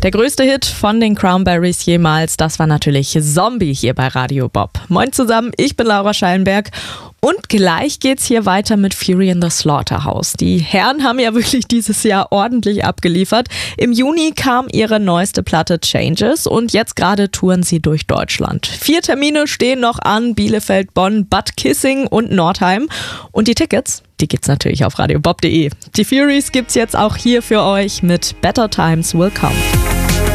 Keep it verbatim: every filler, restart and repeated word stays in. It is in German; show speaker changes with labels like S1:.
S1: Der größte Hit von den Cranberries jemals, das war natürlich Zombie hier bei Radio Bob. Moin zusammen, ich bin Laura Schallenberg und gleich geht's hier weiter mit Fury in the Slaughterhouse. Die Herren haben ja wirklich dieses Jahr ordentlich abgeliefert. Im Juni kam ihre neueste Platte Changes und jetzt gerade touren sie durch Deutschland. Vier Termine stehen noch an: Bielefeld, Bonn, Bad Kissing und Nordheim. Und die Tickets, die gibt's natürlich auf radiobob punkt de. Die Furies gibt's jetzt auch hier für euch mit Better Times Will Come.